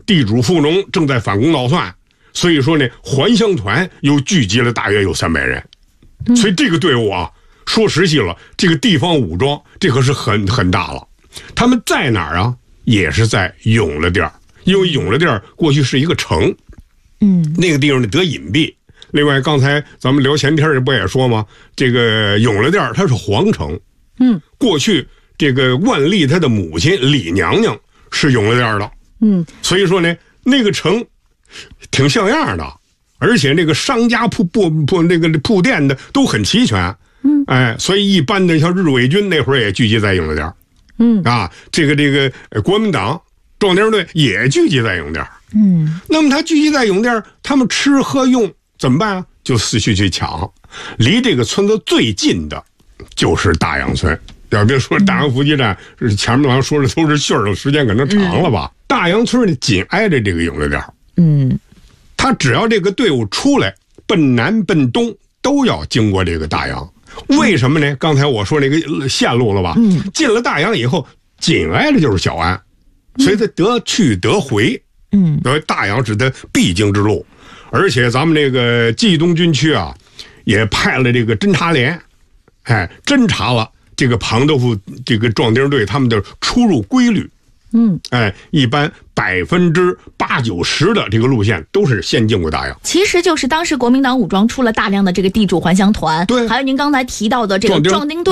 地主富农正在反攻倒算，所以说呢，还乡团又聚集了大约有300人。所以这个队伍啊，说实际了，这个地方武装这可是很大了。他们在哪儿啊？也是在永乐店，因为永乐店过去是一个城，那个地方得隐蔽。另外，刚才咱们聊前天不也说吗？这个永乐店它是皇城，过去这个万历他的母亲李娘娘是永乐店的，所以说呢，那个城挺像样的，而且那个商家那个铺店的都很齐全，所以一般的像日伪军那会儿也聚集在永乐店，这个国民党壮丁队也聚集在永乐店，那么他聚集在永乐店，他们吃喝用怎么办啊？就四处去抢，离这个村子最近的就是大杨村。要别说大杨伏击战，前面咱说的都是信儿的时间可能长了吧。大杨村呢紧挨着这个永乐店，他只要这个队伍出来，奔南奔东都要经过这个大杨。为什么呢？刚才我说那个线路了吧？进了大杨以后，紧挨着就是小安，所以他得去得回，大杨是他必经之路。而且咱们这个冀东军区啊，也派了这个侦察连，侦察了这个庞德夫这个壮丁队他们的出入规律，一般80%、80%-90%的这个路线都是先经过大杨。 其实就是当时国民党武装出了大量的这个地主还乡团，对，还有您刚才提到的这个壮丁队。